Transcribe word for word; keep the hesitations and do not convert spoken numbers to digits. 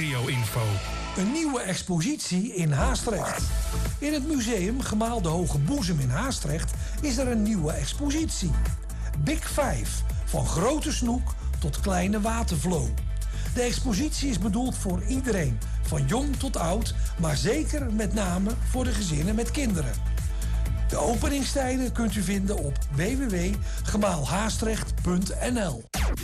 regio-info. Een nieuwe expositie in Haastrecht. In het museum Gemaal de Hoge Boezem in Haastrecht is er een nieuwe expositie. Big Five, van grote snoek tot kleine watervloo. De expositie is bedoeld voor iedereen, van jong tot oud, maar zeker met name voor de gezinnen met kinderen. De openingstijden kunt u vinden op w w w punt gemaalhaastrecht punt n l.